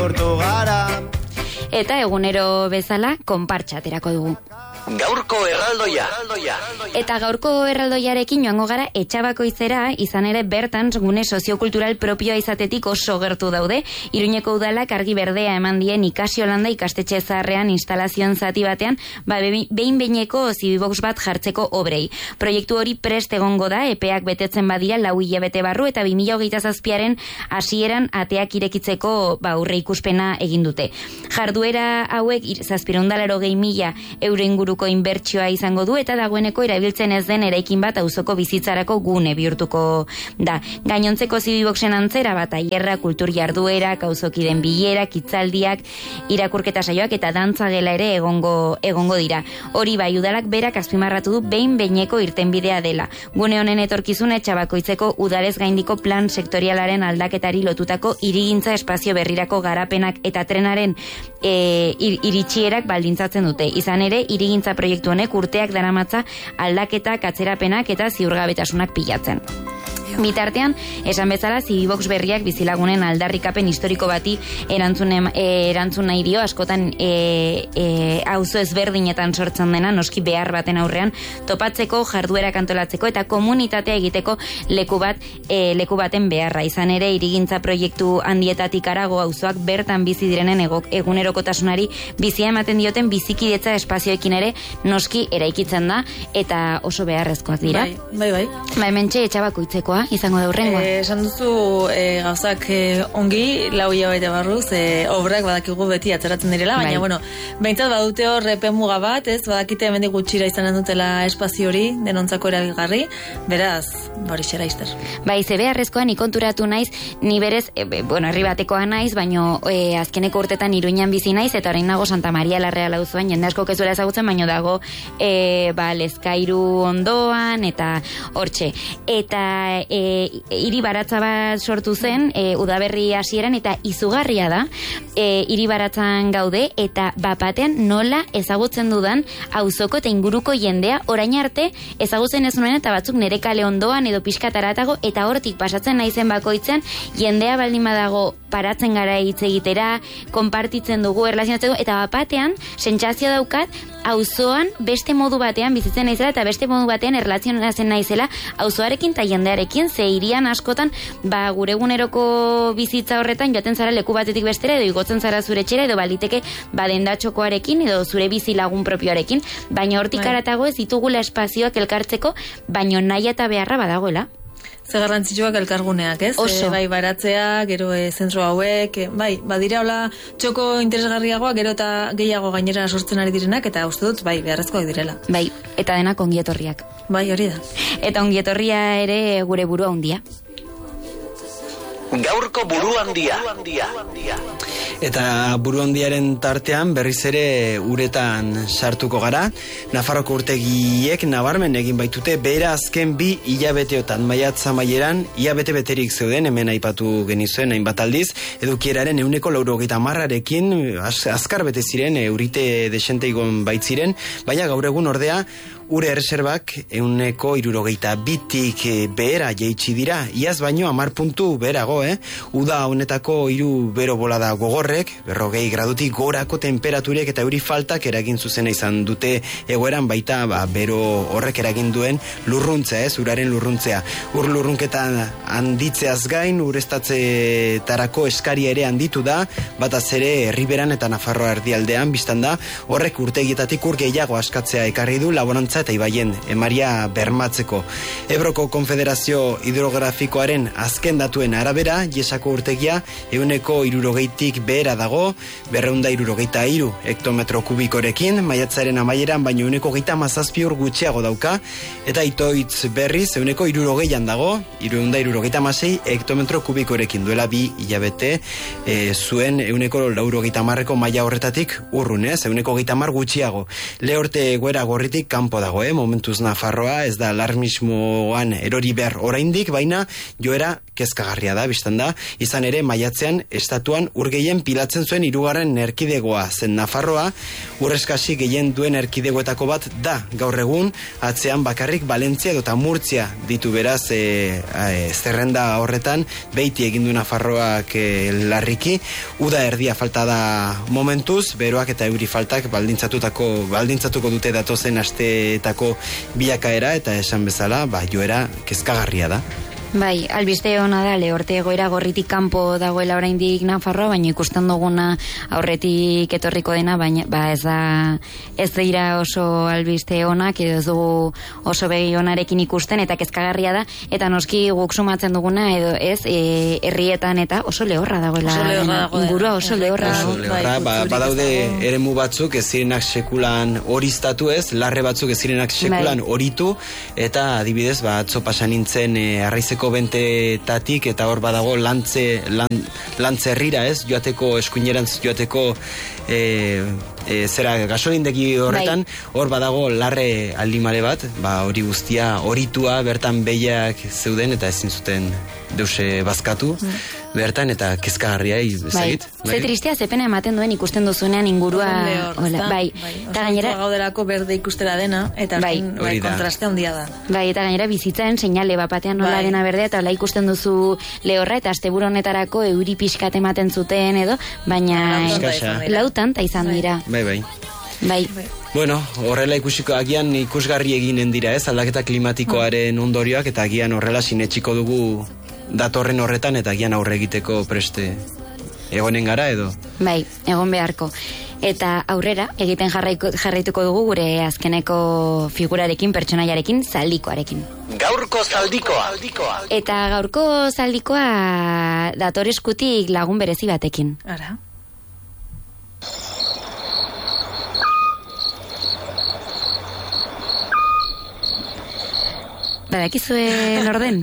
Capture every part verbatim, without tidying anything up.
Eta egunero bezala konpartsa aterako dugu. Gaurko erraldoia. Eta gaurko erraldoiarekin joango gara Etxabakoitzera, izan ere bertan gune soziokultural propioa izatetik oso gertu daude. Iruñeko udalak argi berdea eman dien Ikasi Holanda ikastetxe zaharrean instalazioen zati batean, ba, behin behineko zibibox bat jartzeko obrei. Proiektu hori prest egongo da, epeak betetzen badira lau hilabete barru, eta bi mila hogeita zazpiaren hasieran ateak irekitzeko ba, aurre ikuspena egin dute. Jarduera hauek zazpirehun gehi mila euro inguru inbertsioa izango du, eta dagoeneko erabiltzen ez den eraikin bat auzoko bizitzarako gune bihurtuko da. Gainontzeko zibiboxen antzera bat aierra, kultur jarduerak, auzokiden bilerak, hitzaldiak, irakurketa saioak eta dantza gela ere egongo egongo dira. Hori bai, udalak berak azpimarratu du behin behineko irtenbidea dela. Gune honen etorkizuna Etxabakoitzeko udalez gaindiko plan sektorialaren aldaketari lotutako hirigintza espazio berrirako garapenak eta trenaren e, ir, iritsierak baldintzatzen dute. Izan ere, hirigintza proiektu honek urteak daramatza aldaketak, atzerapenak eta ziurgabetasunak pilatzen. Bitartean, esan bezala, zibibox berriak bizilagunen aldarrikapen historiko bati erantzun, erantzun nahi dio, askotan e, e, auzo ezberdinetan sortzen dena, noski behar baten aurrean, topatzeko, jarduerak antolatzeko eta komunitatea egiteko leku bat e, leku baten beharra. Izan ere, hirigintza proiektu handietatik harago auzoak bertan bizi direnen egok, egunerokotasunari bizia ematen dioten bizikidetza espazioekin ere noski eraikitzen da, eta oso beharrezkoak dira. Bai, bai, bai. Ba, hementxe Etxabakoitzekoa izango da hurrengoa. Eh, esan duzu eh, gauzak eh, ongi, lau hilabete barruz, eh, obrak badakigu beti atzeratzen direla, baina, bai. bueno, behintzat badute hor epemuga bat, ez, badakite hemendik gutxira izanen dutela espazio hori, denontzako erabilgarri, beraz, hori xera izter. Bai, ze beharrezkoa ni konturatu naiz, ni berez, e, bueno, herri batekoa naiz, baino e, azkeneko urtetan Iruñan bizi naiz, eta orain nago Santa Maria la Real auzoan, jende asko kezuela ezagutzen, baino dago, e, ba, Lezkairu ondoan, eta hortxe. Eta E, hiri baratza bat sortu zen e, udaberri hasieran, eta izugarria da e, hiri baratzan gaude, eta bapatean nola ezagutzen dudan auzoko eta inguruko jendea, orain arte ezagutzen ez nuen, eta batzuk nere kale ondoan edo pixka taratago, eta hortik pasatzen naizen bakoitzen jendea baldin badago paratzen gara hitz egitera, konpartitzen dugu, erlazionatzen dugu, eta bapatean sentsazio daukat auzoan beste modu batean bizitzen naizela, eta beste modu batean erlazionatzen naizela auzoarekin eta jendearekin, ze hirian askotan ba gure eguneroko bizitza horretan joaten zara leku batetik bestera, edo igotzen zara zure etxera, edo baliteke ba dendatxokoarekin edo zure bizi lagun propioarekin, baina hortik aratago ez ditugula espazioak elkartzeko, baina nahi eta beharra badagoela. Ze garrantzitsuak elkarguneak, ez? Oso. E, bai, baratzea, gero e, zentro hauek, e, bai, badira hola txoko interesgarriagoak, gero eta gehiago gainera sortzen ari direnak, eta uste dut, bai, beharrezkoak direla. Bai, eta denak ongietorriak. Bai, hori da. Eta ongietorria ere gure burua handia. Gaurko buru handia. Eta buru handiaren tartean berriz ere uretan sartuko gara. Nafarroko urtegiek nabarmen egin baitute bera azken bi hilabeteotan, maiatza maieran hilabete beterik zeuden, hemen aipatu genizuen hainbat aldiz, edukieraren ehuneko laurogeita hamarrarekin azkar bete ziren, eurite desente igon baitziren, baina gaur egun ordea ure erreserbak ehuneko hirurogeita bitik behera jaitsi dira, iaz baino hamar puntu beherago, eh? Uda honetako hiru bero bolada gogorrek, berrogei gradutik gorako temperaturek eta euri faltak eragin zuzena izan dute egoeran, baita ba, bero horrek eragin duen lurruntzea, ez, uraren lurruntzea. Ur lurrunketan handitzeaz gain, ureztatzetarako eskaria ere handitu da, bataz ere Herriberan eta Nafarroa erdialdean, biztan da, horrek urtegietatik ur gehiago askatzea ekarri du laborantza eta ibaien emaria bermatzeko. Ebroko Konfederazio Hidrografikoaren azken datuen arabera, Jesako urtegia ehuneko hirurogeitik behera dago, berreunda hirurogeita hiru hektometro kubikorekin, maiatzaren amaieran baino ehuneko hogeita hamazazpi ur gutxiago dauka, eta Itoitz berriz ehuneko hirurogeian dago, hirurehun eta hirurogeita hamasei hektometro kubikorekin, duela bi hilabete e, zuen ehuneko laurogeita hamarreko maila horretatik urrun, ez, ehuneko hogeita hamar gutxiago. Lehorte egoera gorritik kanpo dago. dago, eh? Momentuz Nafarroa, ez da alarmismoan erori behar oraindik, baina joera kezkagarria da, biztan da, izan ere maiatzean estatuan ur gehien pilatzen zuen hirugarren erkidegoa zen Nafarroa, urreskasi gehien duen erkidegoetako bat da, gaur egun, atzean bakarrik Valentzia eta Murtzia ditu beraz e, e, zerrenda horretan, beiti egindu Nafarroak e, larriki, uda erdia falta da momentuz, beroak eta euri faltak baldintzatutako, baldintzatuko dute datozen asteetako bilakaera, eta esan bezala, ba, joera kezkagarria da. Bai, albiste hona da, lehorte egoera gorritik kanpo dagoela oraindik Nafarroa, baina ikusten duguna aurretik etorriko dena, baina ba ez da ez dira oso albiste onak, edo ez dugu oso begi onarekin ikusten, eta kezkagarria da, eta noski guk sumatzen duguna, edo ez, e, herrietan eta oso lehorra dagoela. Oso lehorra dago. Ingurua oso lehorra dago. Oso lehorra, ba, badaude eremu batzuk ez zirenak sekulan horiztatu ez, larre batzuk ez zirenak sekulan horitu, eta adibidez, ba, atzo pasan nintzen e, Arraizeko bentetatik eta hor badago lantze lan, lantzerrira ez, joateko eskuinerantz joateko e, e, zera gasolindegi horretan, hor badago larre aldimare bat, ba hori guztia horitua, bertan behiak zeuden eta ezin zuten deuse bazkatu bertan, eta kezkagarria ezagit. Bai. Ze tristea, ze pena ematen duen ikusten duzunean ingurua. Hola, bai. Eta gainera gaudelako berde ikustera dena, eta bai, bai, kontraste handia da. Bai, eta gainera bizitzaren seinale bapatean nola bai. Dena berdea, eta hola ikusten duzu lehorra, eta asteburu honetarako euri pixkat ematen zuten edo, baina lautan ta izan dira. Bai, bai. Bai. Bueno, horrela ikusiko agian ikusgarri eginen dira, ez, aldaketa klimatikoaren ondorioak, eta agian horrela sinetsiko dugu datorren horretan, eta agian aurre egiteko preste egonen gara edo. Bai, egon beharko. Eta aurrera, egiten jarraiko, jarraituko dugu gure azkeneko figurarekin, pertsonaiarekin, zaldikoarekin. Gaurko zaldikoa. Eta gaurko zaldikoa datoreskutik lagun berezi batekin. Ara. Badakizue norden?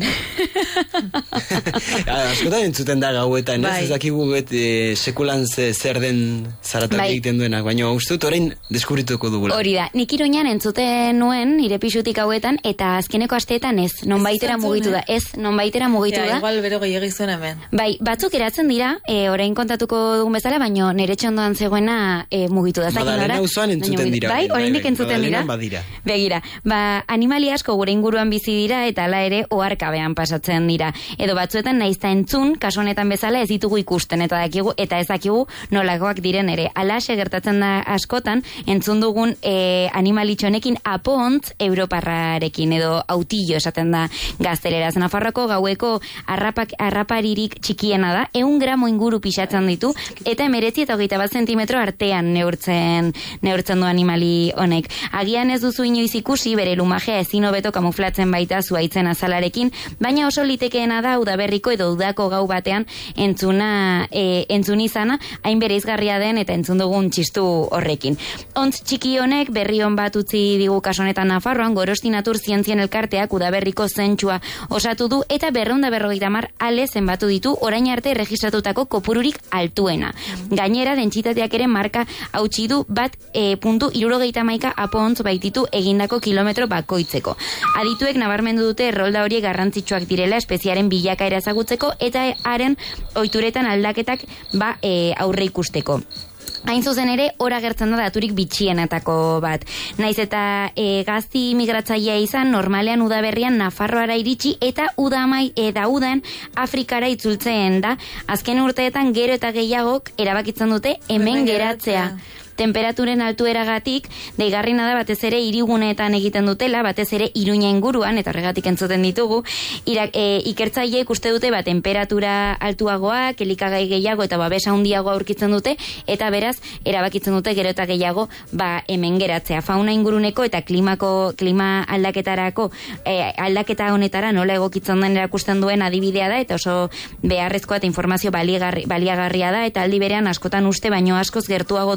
Askotan entzuten da gauetan, ez? Ez dakigu beti sekulan zer den zaratak egiten duenak, baina uste dut orain deskubrituko dugula. Hori da, nik Iruñan entzuten nuen nire pisutik hauetan, eta azkeneko asteetan ez, nonbaitera mugitu da. Ez, nonbaitera mugitu da. Ja, igual bero gehiagik zuen hemen. Bai, batzuk eratzen dira, e, orain kontatuko dugun bezala, baina nire txondoan zegoena e, mugitu da. Madalena auzoan entzuten dira. Bai, oraindik entzuten dira. Begira, ba, animali asko gure inguruan bizi dira, eta hala ere oharkabean pasatzen dira. Edo batzuetan naizta entzun, kasu honetan bezala ez ditugu ikusten, eta dakigu eta ez dakigu nolakoak diren ere. Halaxe gertatzen da askotan, entzun dugun e, animalitxonekin apontz europarrarekin, edo autillo esaten da gazteleraz. Nafarroako gaueko arrapak, arraparirik txikiena da, ehun gramo inguru pixatzen ditu, eta emeretzi eta hogeita bat zentimetro artean neurtzen, neurtzen du animali honek. Agian ez duzu inoiz ikusi, bere lumajea ezin hobeto kamuflatzen baita zuaitzen azalarekin, baina oso litekeena da udaberriko edo udako gau batean entzuna, e, entzun izana, hain bereizgarria den eta entzun dugun txistu horrekin. Ontz txiki honek berri on bat utzi digu kasu honetan Nafarroan, Gorosti Natur Zientzien Elkarteak udaberriko zentsua osatu du, eta berrehun eta berrogeita hamar ale zenbatu ditu orain arte erregistratutako kopururik altuena. Gainera, dentsitateak ere marka hautsi du bat e, puntu hirurogeita hamaika apontz baititu egindako kilometro bakoitzeko. Adituek nabarmendu dute errolda horiek garrantzitsuak direla espeziaren bilakaera ezagutzeko eta haren ohituretan aldaketak ba e, aurre ikusteko. Hain zuzen ere, ora gertzen da daturik bitxienetako bat. Naiz eta e, gazti migratzailea izan, normalean udaberrian Nafarroara iritsi eta udamai eta udan Afrikara itzultzen da. Azken urteetan gero eta gehiagok erabakitzen dute hemen geratzea. Temperaturen altueragatik, deigarrina da batez ere hiriguneetan egiten dutela, batez ere Iruña inguruan, eta horregatik entzuten ditugu, Irak, e, ikertzaileek uste dute ba, temperatura altuagoak, elikagai gehiago eta babesa handiago aurkitzen dute, eta beraz, erabakitzen dute gero eta gehiago ba, hemen geratzea. Fauna inguruneko eta klimako, klima aldaketarako, e, aldaketa honetara nola egokitzen den erakusten duen adibidea da, eta oso beharrezkoa eta informazio baliagarri, baliagarria da, eta aldi berean askotan uste baino askoz gertuago dugun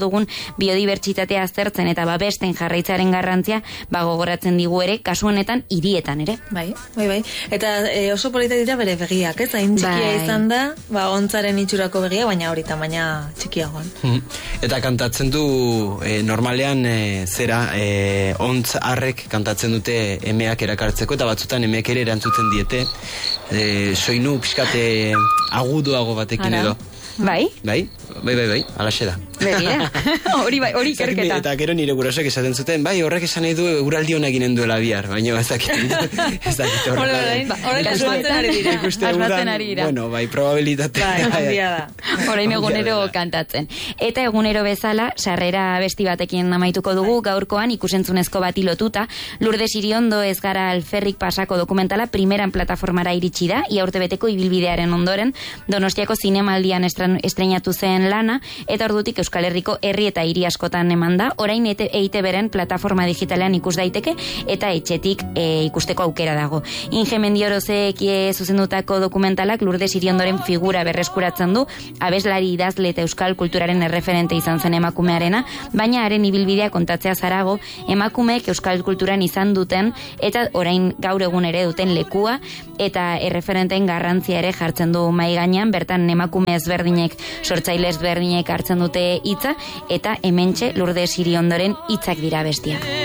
biodibertsitatea aztertzen eta babesten jarraitzaren garrantzia ba gogoratzen digu ere, kasu honetan hirietan ere. Bai, bai, bai. Eta e, oso polita dira bere begiak, ez? Hain txikia Bai. izan da, ba, ontzaren itxurako begia, baina hori tamaina txikiagoan. Eta kantatzen du e, normalean e, zera e, ontz harrek kantatzen dute emeak erakartzeko eta batzutan emeak ere erantzuten diete e, soinu pixkate agudoago batekin Ara. edo. Bai? Bai, bai, bai, bai, alaxe da. Begira. Hori bai, hori Zakit, ikerketa. eta gero nire gurasek esaten zuten, bai, horrek esan nahi du eguraldi honak ginen duela bihar, baina ez dakit. Ez dakit Hore, horrela. orain, ba, orain asmatzen ari dira. Nik uste Asmatzen udan, ari dira. Bueno, bai, probabilitate. Bai, handia da. Orain egunero Handia dela. kantatzen. Eta egunero bezala, sarrera besti batekin amaituko dugu, gaurkoan ikusentzunezko bati lotuta, Lourdes Iriondo ez gara alferrik pasako dokumentala primeran plataformara iritsi da, ia urtebeteko ibilbidearen ondoren, Donostiako zinemaldian estren, estrenatu zen lana, eta ordutik Euskal Herriko herri eta hiri askotan eman da, orain E I T B-ren plataforma digitalean ikus daiteke, eta etxetik e, ikusteko aukera dago. Inge Mendiorozek e, zuzendutako dokumentalak Lourdes Iriondoren figura berreskuratzen du, abeslari idazle eta euskal kulturaren erreferente izan zen emakumearena, baina haren ibilbidea kontatzea zarago, emakumeek euskal kulturan izan duten, eta orain gaur egun ere duten lekua, eta erreferenteen garrantzia ere jartzen du mai gainean, bertan emakume ezberdinek, sortzaile ezberdinek hartzen dute hitza, eta hementxe Lourdes Iriondoren hitzak dira bestia.